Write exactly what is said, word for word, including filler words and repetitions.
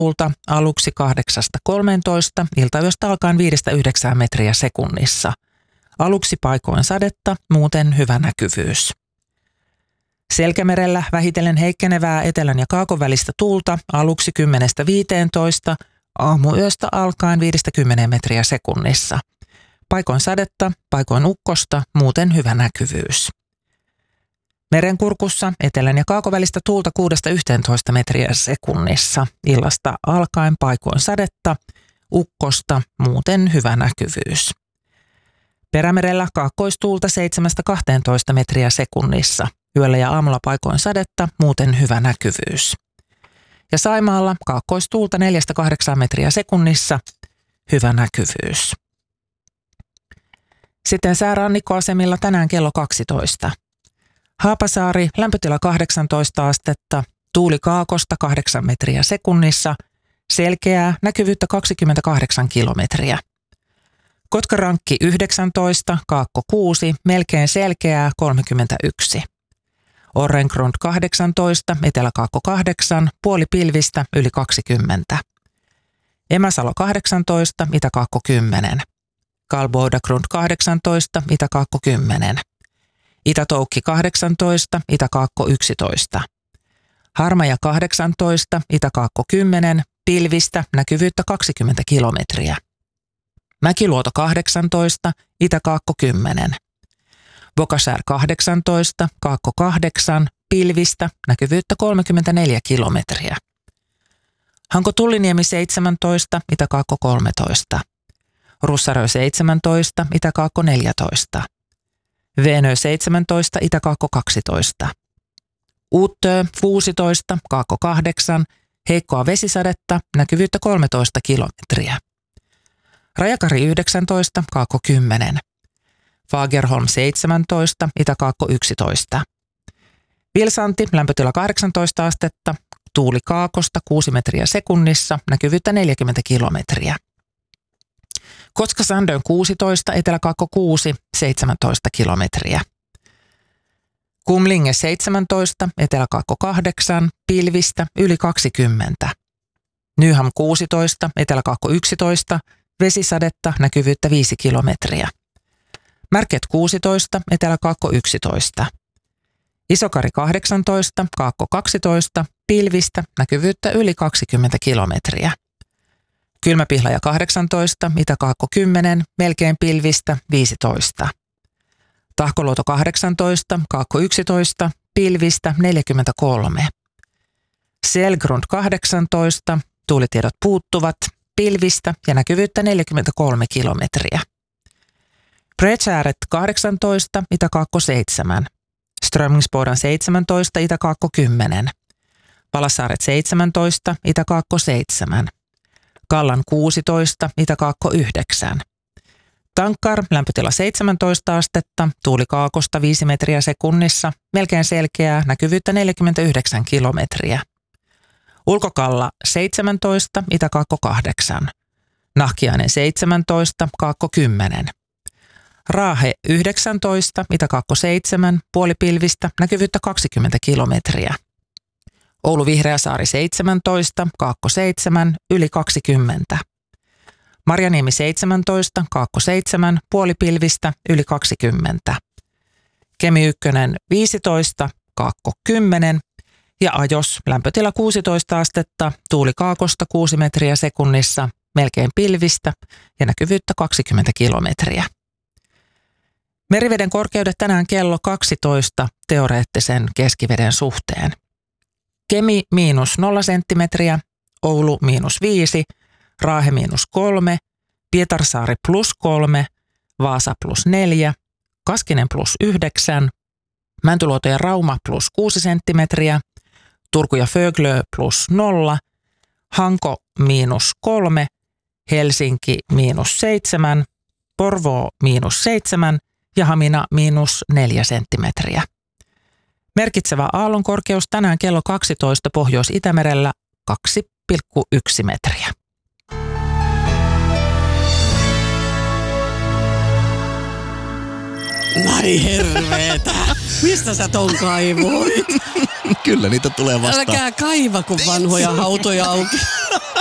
tuulta aluksi kahdeksasta kolmeentoista, iltayöstä alkaen viidestä yhdeksään metriä sekunnissa. Aluksi paikoin sadetta, muuten hyvä näkyvyys. Selkämerellä vähitellen heikkenevää etelän ja kaakon välistä tuulta aluksi kymmenestä viiteentoista, aamuyöstä alkaen viidestä kymmeneen metriä sekunnissa. Paikoin sadetta, paikoin ukkosta, muuten hyvä näkyvyys. Merenkurkussa etelän ja kaakon välistä tuulta kuudesta yhteentoista metriä sekunnissa. Illasta alkaen paikoin sadetta, ukkosta, muuten hyvä näkyvyys. Perämerellä kaakkoistuulta seitsemästä kahteentoista metriä sekunnissa. Yöllä ja aamulla paikoin sadetta, muuten hyvä näkyvyys. Ja Saimaalla kaakkoistuulta neljästä kahdeksaan metriä sekunnissa, hyvä näkyvyys. Sitten säärannikkoasemilla tänään kello kaksitoista. Haapasaari, lämpötila kahdeksantoista astetta, tuuli kaakosta kahdeksan metriä sekunnissa, selkeää, näkyvyyttä kaksikymmentäkahdeksan kilometriä. Kotkarankki yhdeksäntoista, kaakko kuusi, melkein selkeää kolmekymmentäyksi. Orrengrund kahdeksantoista, eteläkaakko kahdeksan, puoli pilvistä yli kaksikymmentä. Emäsalo kahdeksantoista, itäkaakko kymmenen. Kalboidagrund kahdeksantoista, itäkaakko kymmenen. Itätoukki kahdeksantoista, itäkaakko yksitoista. Harmaja kahdeksantoista, itäkaakko kymmenen, pilvistä, näkyvyyttä kaksikymmentä kilometriä. Mäkiluoto kahdeksantoista, itäkaakko kymmenen. Bokasär kahdeksantoista, kaakko kahdeksan, pilvistä, näkyvyyttä kolmekymmentäneljä kilometriä. Hanko Tulliniemi seitsemäntoista, itäkaakko kolmetoista. Russarö seitsemäntoista, itäkaakko neljätoista. Veenö seitsemäntoista, itäkaakko kaksitoista. Uuttöö kuusitoista, kaakko kahdeksan, heikkoa vesisadetta, näkyvyyttä kolmetoista kilometriä. Rajakari yhdeksäntoista, kaakko kymmenen. Fagerholm seitsemäntoista, itäkaakko yksitoista. Vilsanti, lämpötila kahdeksantoista astetta, tuuli kaakosta kuusi metriä sekunnissa, näkyvyyttä neljäkymmentä kilometriä. Kotka-Sandön kuusitoista, eteläkaakko kuusi, seitsemäntoista kilometriä. Kumlinge seitsemäntoista, eteläkaakko kahdeksan, pilvistä yli kaksikymmentä. Nyham kuusitoista, eteläkaakko yksitoista, vesisadetta, näkyvyyttä viisi kilometriä. Märket kuusitoista, eteläkaakko yksitoista. Isokari kahdeksantoista, kaakko kaksitoista, pilvistä, näkyvyyttä yli kaksikymmentä kilometriä. Kylmäpihlaja kahdeksantoista, itäkaakko kymmenen, melkein pilvistä viisitoista. Tahkoluoto kahdeksantoista, kaakko yksitoista, pilvistä neljäkymmentäkolme. Selgrund kahdeksantoista, tuulitiedot puuttuvat, pilvistä ja näkyvyyttä neljäkymmentäkolme kilometriä. Bredshäret kahdeksantoista, itäkaakko seitsemän. Strömmingsbodan seitsemäntoista, itäkaakko kymmenen. Palassaaret seitsemäntoista, itäkaakko seitsemän. Kallan kuusitoista, itäkaakko yhdeksän. Tankkar, lämpötila seitsemäntoista astetta, tuuli kaakosta viisi metriä sekunnissa, melkein selkeää, näkyvyyttä neljäkymmentäyhdeksän kilometriä. Ulkokalla seitsemäntoista, itäkaakko kahdeksan. Nahkiainen seitsemäntoista, kaakko kymmenen. Raahe yhdeksäntoista, itäkaakko seitsemän, puolipilvistä, näkyvyyttä kaksikymmentä kilometriä. Oulu Vihreäsaari seitsemäntoista, kaakko seitsemän, yli kaksikymmentä. Marjaniemi seitsemäntoista, kaakko seitsemän, puolipilvistä, yli kaksikymmentä. Kemi ykkönen viisitoista, kaakko kymmenen ja Ajos lämpötila kuusitoista astetta, tuuli kaakosta kuusi metriä sekunnissa, melkein pilvistä ja näkyvyyttä kaksikymmentä kilometriä. Meriveden korkeudet tänään kello kaksitoista teoreettisen keskiveden suhteen. Kemi miinus nolla senttimetriä, Oulu miinus viisi, Raahe miinus kolme, Pietarsaari plus kolme, Vaasa plus neljä, Kaskinen plus yhdeksän, Mäntyluoto ja Rauma plus kuusi senttimetriä, Turku ja Föglö plus nolla, Hanko miinus kolme, Helsinki miinus seitsemän, Porvoo miinus seitsemän ja Hamina miinus neljä senttimetriä. Merkitsevä aallon korkeus tänään kello kaksitoista Pohjois-Itämerellä kaksi pilkku yksi metriä. Vai herveetä! Mistä sä ton kaivoit? Kyllä niitä tulee vastaan. Älkää kaivako vanhoja hautoja auki.